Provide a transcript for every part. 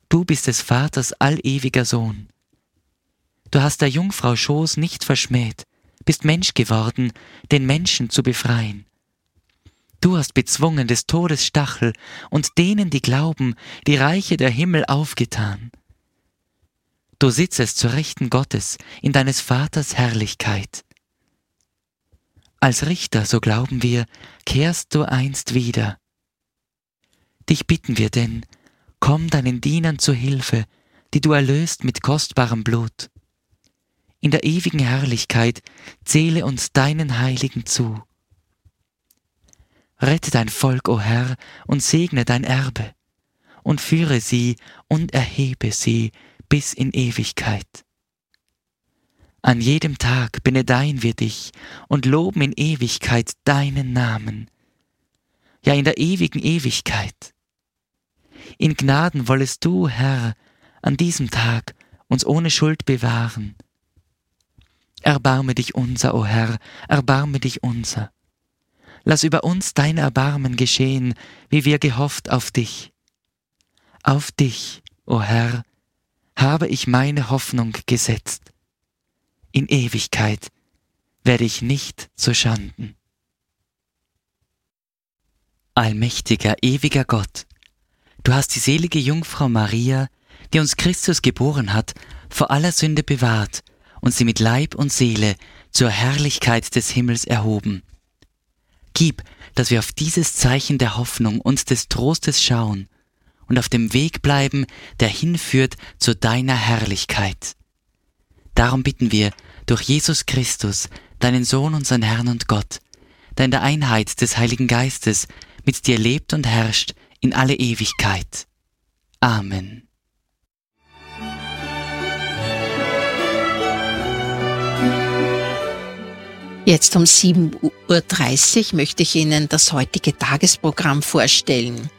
Du bist des Vaters allewiger Sohn. Du hast der Jungfrau Schoß nicht verschmäht, bist Mensch geworden, den Menschen zu befreien. Du hast bezwungen des Todes Stachel und denen, die glauben, die Reiche der Himmel aufgetan. Du sitzest zur Rechten Gottes in deines Vaters Herrlichkeit. Als Richter, so glauben wir, kehrst du einst wieder. Dich bitten wir denn, komm deinen Dienern zu Hilfe, die du erlöst mit kostbarem Blut. In der ewigen Herrlichkeit zähle uns deinen Heiligen zu. Rette dein Volk, o Herr, und segne dein Erbe, und führe sie und erhebe sie bis in Ewigkeit. An jedem Tag benedeien wir dich und loben in Ewigkeit deinen Namen, ja in der ewigen Ewigkeit. In Gnaden wollest du, Herr, an diesem Tag uns ohne Schuld bewahren. Erbarme dich unser, o Herr, erbarme dich unser. Lass über uns dein Erbarmen geschehen, wie wir gehofft auf dich. Auf dich, o Herr, habe ich meine Hoffnung gesetzt. In Ewigkeit werde ich nicht zu Schanden. Allmächtiger, ewiger Gott, du hast die selige Jungfrau Maria, die uns Christus geboren hat, vor aller Sünde bewahrt und sie mit Leib und Seele zur Herrlichkeit des Himmels erhoben. Gib, dass wir auf dieses Zeichen der Hoffnung und des Trostes schauen und auf dem Weg bleiben, der hinführt zu deiner Herrlichkeit. Darum bitten wir durch Jesus Christus, deinen Sohn, unseren Herrn und Gott, der in der Einheit des Heiligen Geistes mit dir lebt und herrscht in alle Ewigkeit. Amen. Jetzt um 7:30 Uhr möchte ich Ihnen das heutige Tagesprogramm vorstellen.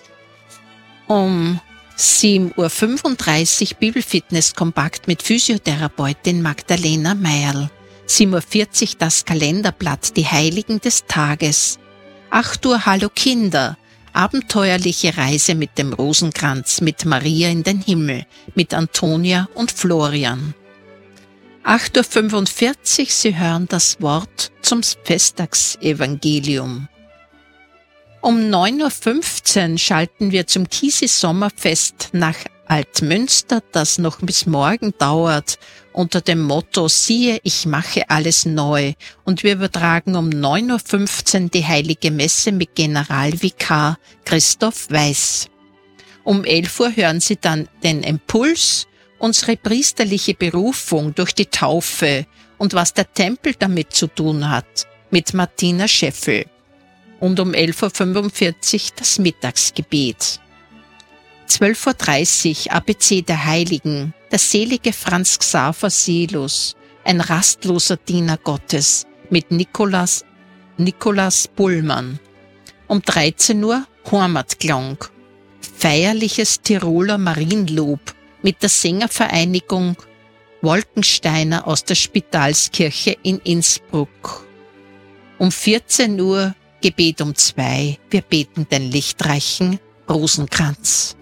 Um 7:35 Uhr Bibelfitness kompakt mit Physiotherapeutin Magdalena Meierl. 7:40 Uhr das Kalenderblatt, die Heiligen des Tages. 8 Uhr Hallo Kinder, abenteuerliche Reise mit dem Rosenkranz, mit Maria in den Himmel, mit Antonia und Florian. 8:45 Uhr, Sie hören das Wort zum Festtagsevangelium. Um 9:15 Uhr schalten wir zum Kisi-Sommerfest nach Altmünster, das noch bis morgen dauert, unter dem Motto Siehe, ich mache alles neu. Und wir übertragen um 9:15 Uhr die Heilige Messe mit Generalvikar Christoph Weiß. Um 11 Uhr hören Sie dann den Impuls, unsere priesterliche Berufung durch die Taufe und was der Tempel damit zu tun hat, mit Martina Scheffel. Und um 11:45 Uhr das Mittagsgebet. 12:30 Uhr ABC der Heiligen, der selige Franz Xaver Silus, ein rastloser Diener Gottes, mit Nikolaus Bullmann. Um 13 Uhr Heimatklang, feierliches Tiroler Marienlob mit der Sängervereinigung Wolkensteiner aus der Spitalskirche in Innsbruck. Um 14 Uhr Gebet um 2, wir beten den lichtreichen Rosenkranz.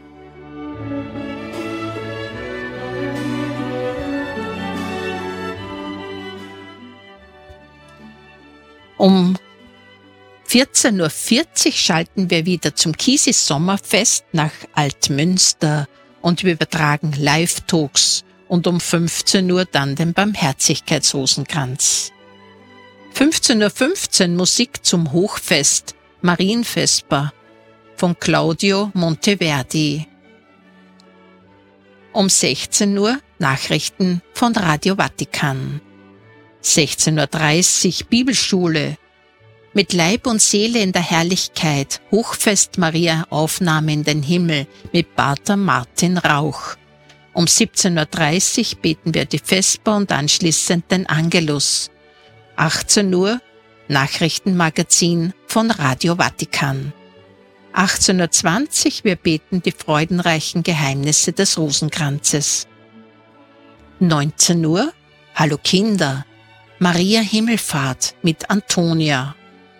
Um 14:40 Uhr schalten wir wieder zum Kisi-Sommerfest nach Altmünster und wir übertragen Live-Talks und um 15 Uhr dann den Barmherzigkeitsrosenkranz. 15:15 Uhr Musik zum Hochfest Marienvesper von Claudio Monteverdi. Um 16 Uhr Nachrichten von Radio Vatikan. 16:30 Uhr Bibelschule mit Leib und Seele in der Herrlichkeit, Hochfest Maria Aufnahme in den Himmel mit Pater Martin Rauch. Um 17:30 Uhr beten wir die Vesper und anschließend den Angelus. 18 Uhr Nachrichtenmagazin von Radio Vatikan. 18:20 Uhr wir beten die freudenreichen Geheimnisse des Rosenkranzes. 19 Uhr Hallo Kinder, Maria Himmelfahrt mit Antonia.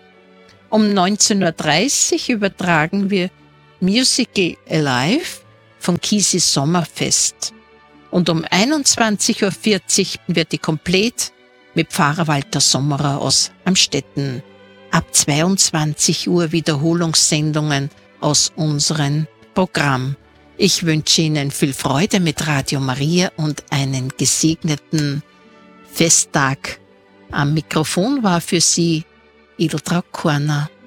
Um 19:30 Uhr übertragen wir Musical Alive vom Kisi Sommerfest. Und um 21.40 Uhr wird die komplett mit Pfarrer Walter Sommerer aus Amstetten. Ab 22 Uhr Wiederholungssendungen aus unserem Programm. Ich wünsche Ihnen viel Freude mit Radio Maria und einen gesegneten Festtag. Am Mikrofon war für Sie Edeltraud Korner.